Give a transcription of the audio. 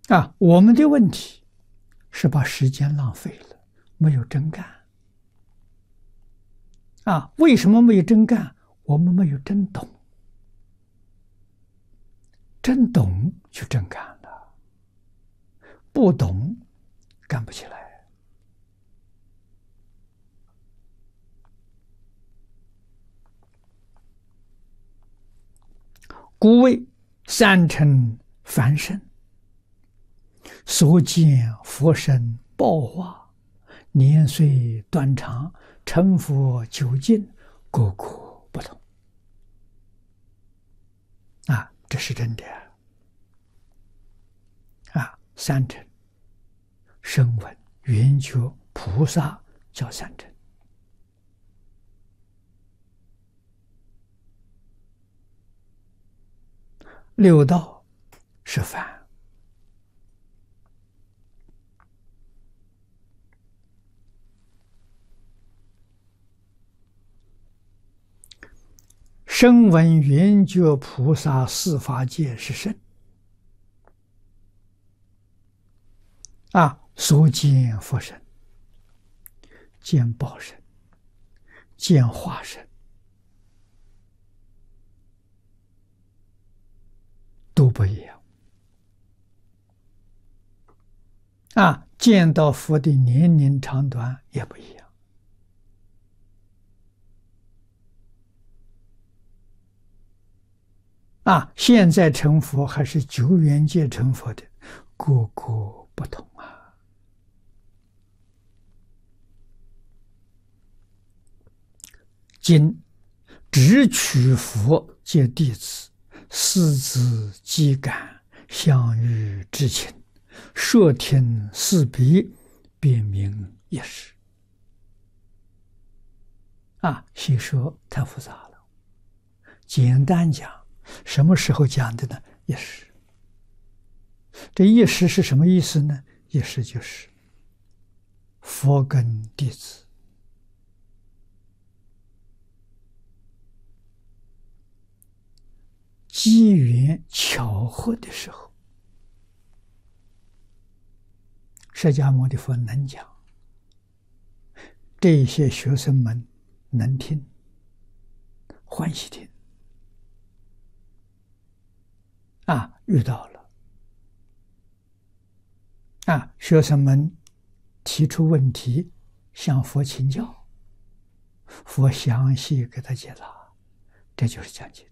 我们的问题是把时间浪费了，没有真干。为什么没有真干？我们没有真懂，真懂就真干了，不懂干不起来。故谓三乘凡圣，所见佛身报化，年岁短长，成佛究竟，个个不同。这是真的。三乘，声闻、缘觉、菩萨叫三乘。六道是凡。声闻缘觉菩萨四法界是圣。所见佛身，见报身，见化身，都不一样。见到佛的年龄长短也不一样。现在成佛还是久远界成佛的，个个不同。今只取佛借弟子，四子机感，相遇之情，摄听四彼，辨明一时。细说太复杂了，简单讲，什么时候讲的呢？一时。这一时是什么意思呢？一时就是佛跟弟子机缘巧合的时候，释迦牟尼佛能讲，这些学生们能听，欢喜听。遇到了。学生们提出问题，向佛请教，佛详细给他解答，这就是讲解。